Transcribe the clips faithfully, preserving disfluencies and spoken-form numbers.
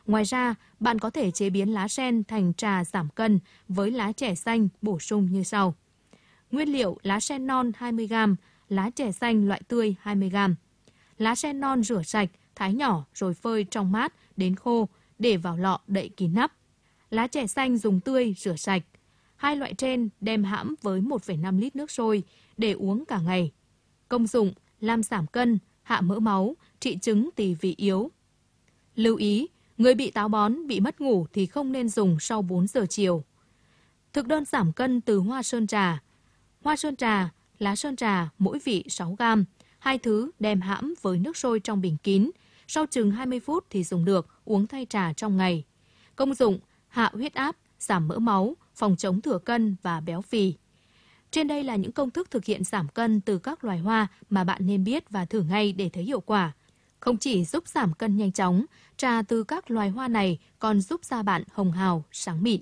Ngoài ra, bạn có thể chế biến lá sen thành trà giảm cân với lá chè xanh bổ sung như sau. Nguyên liệu: lá sen non hai mươi gam, lá chè xanh loại tươi hai mươi gam. Lá sen non rửa sạch, thái nhỏ rồi phơi trong mát đến khô, để vào lọ đậy kín nắp. Lá chè xanh dùng tươi, rửa sạch. Hai loại trên đem hãm với một phẩy năm lít nước sôi để uống cả ngày. Công dụng: làm giảm cân, hạ mỡ máu, trị chứng tỳ vị yếu. Lưu ý, người bị táo bón, bị mất ngủ thì không nên dùng sau bốn giờ chiều. Thực đơn giảm cân từ hoa sơn trà. Hoa sơn trà, lá sơn trà mỗi vị sáu gam. Hai thứ đem hãm với nước sôi trong bình kín. Sau chừng hai mươi phút thì dùng được, uống thay trà trong ngày. Công dụng: hạ huyết áp, giảm mỡ máu, phòng chống thừa cân và béo phì. Trên đây là những công thức thực hiện giảm cân từ các loài hoa mà bạn nên biết và thử ngay để thấy hiệu quả. Không chỉ giúp giảm cân nhanh chóng, trà từ các loài hoa này còn giúp da bạn hồng hào, sáng mịn.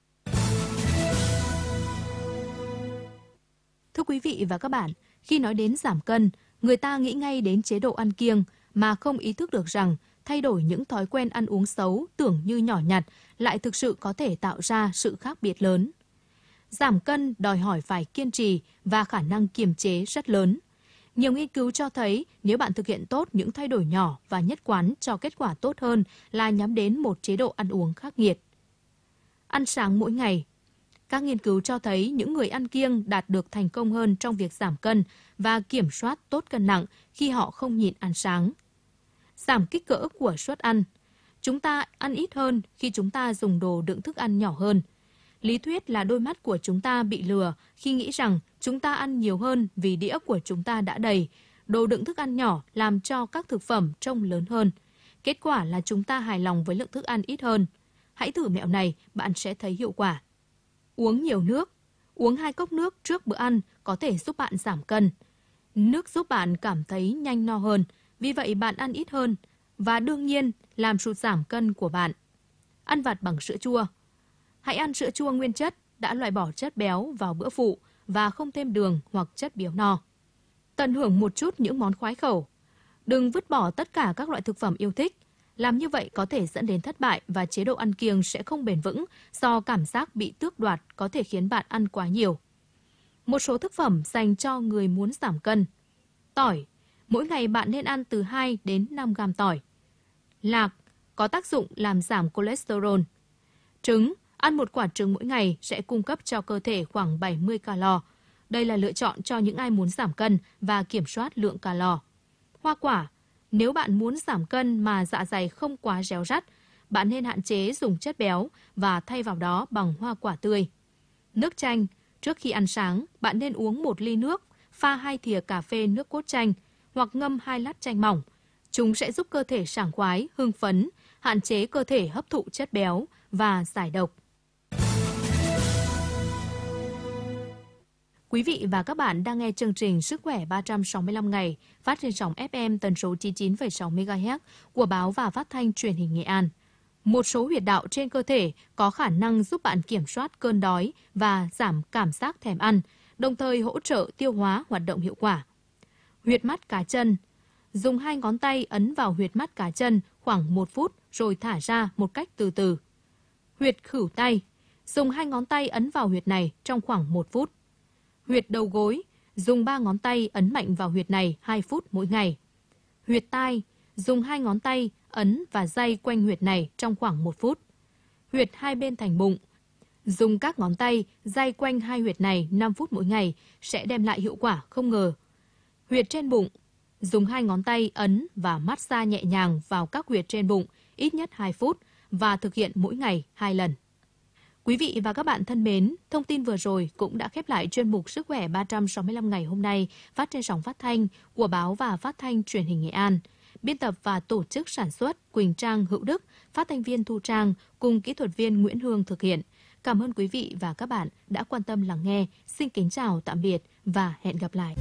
Thưa quý vị và các bạn, khi nói đến giảm cân, người ta nghĩ ngay đến chế độ ăn kiêng mà không ý thức được rằng thay đổi những thói quen ăn uống xấu tưởng như nhỏ nhặt lại thực sự có thể tạo ra sự khác biệt lớn. Giảm cân đòi hỏi phải kiên trì và khả năng kiềm chế rất lớn. Nhiều nghiên cứu cho thấy nếu bạn thực hiện tốt những thay đổi nhỏ và nhất quán cho kết quả tốt hơn là nhắm đến một chế độ ăn uống khắc nghiệt. Ăn sáng mỗi ngày. Các nghiên cứu cho thấy những người ăn kiêng đạt được thành công hơn trong việc giảm cân và kiểm soát tốt cân nặng khi họ không nhịn ăn sáng. Giảm kích cỡ của suất ăn. Chúng ta ăn ít hơn khi chúng ta dùng đồ đựng thức ăn nhỏ hơn. Lý thuyết là đôi mắt của chúng ta bị lừa khi nghĩ rằng chúng ta ăn nhiều hơn vì đĩa của chúng ta đã đầy. Đồ đựng thức ăn nhỏ làm cho các thực phẩm trông lớn hơn. Kết quả là chúng ta hài lòng với lượng thức ăn ít hơn. Hãy thử mẹo này, bạn sẽ thấy hiệu quả. Uống nhiều nước. Uống hai cốc nước trước bữa ăn có thể giúp bạn giảm cân. Nước giúp bạn cảm thấy nhanh no hơn, vì vậy bạn ăn ít hơn và đương nhiên làm sụt giảm cân của bạn. Ăn vặt bằng sữa chua. Hãy ăn sữa chua nguyên chất đã loại bỏ chất béo vào bữa phụ và không thêm đường hoặc chất béo no. Tận hưởng một chút những món khoái khẩu. Đừng vứt bỏ tất cả các loại thực phẩm yêu thích. Làm như vậy có thể dẫn đến thất bại và chế độ ăn kiêng sẽ không bền vững do cảm giác bị tước đoạt có thể khiến bạn ăn quá nhiều. Một số thực phẩm dành cho người muốn giảm cân. Tỏi. Mỗi ngày bạn nên ăn từ hai đến năm gam tỏi. Lạc. Có tác dụng làm giảm cholesterol. Trứng. Ăn một quả trứng mỗi ngày sẽ cung cấp cho cơ thể khoảng bảy mươi calo. Đây là lựa chọn cho những ai muốn giảm cân và kiểm soát lượng calo. Hoa quả. Nếu bạn muốn giảm cân mà dạ dày không quá réo rắt, bạn nên hạn chế dùng chất béo và thay vào đó bằng hoa quả tươi. Nước chanh. Trước khi ăn sáng, bạn nên uống một ly nước, pha hai thìa cà phê nước cốt chanh hoặc ngâm hai lát chanh mỏng. Chúng sẽ giúp cơ thể sảng khoái, hưng phấn, hạn chế cơ thể hấp thụ chất béo và giải độc. Quý vị và các bạn đang nghe chương trình Sức khỏe ba trăm sáu mươi lăm ngày phát trên sóng ép em tần số chín mươi chín phẩy sáu mê ga héc của Báo và Phát thanh Truyền hình Nghệ An. Một số huyệt đạo trên cơ thể có khả năng giúp bạn kiểm soát cơn đói và giảm cảm giác thèm ăn, đồng thời hỗ trợ tiêu hóa hoạt động hiệu quả. Huyệt mắt cá chân. Dùng hai ngón tay ấn vào huyệt mắt cá chân khoảng một phút rồi thả ra một cách từ từ. Huyệt khửu tay. Dùng hai ngón tay ấn vào huyệt này trong khoảng một phút. Huyệt đầu gối. Dùng ba ngón tay ấn mạnh vào huyệt này hai phút mỗi ngày. Huyệt tai. Dùng hai ngón tay ấn và day quanh huyệt này trong khoảng một phút. Huyệt hai bên thành bụng. Dùng các ngón tay day quanh hai huyệt này năm phút mỗi ngày sẽ đem lại hiệu quả không ngờ. Huyệt trên bụng. Dùng hai ngón tay ấn và massage nhẹ nhàng vào các huyệt trên bụng ít nhất hai phút và thực hiện mỗi ngày hai lần. Quý vị và các bạn thân mến, thông tin vừa rồi cũng đã khép lại chuyên mục Sức khỏe ba trăm sáu mươi lăm ngày hôm nay phát trên sóng phát thanh của Báo và Phát thanh Truyền hình Nghệ An. Biên tập và tổ chức sản xuất Quỳnh Trang, Hữu Đức, phát thanh viên Thu Trang cùng kỹ thuật viên Nguyễn Hương thực hiện. Cảm ơn quý vị và các bạn đã quan tâm lắng nghe. Xin kính chào, tạm biệt và hẹn gặp lại.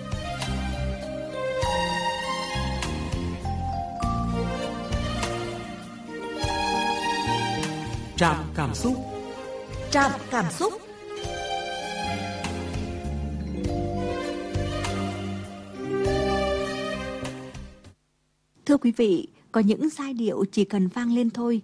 Trạm cảm xúc. Trạm cảm xúc. Thưa quý vị, có những giai điệu chỉ cần vang lên thôi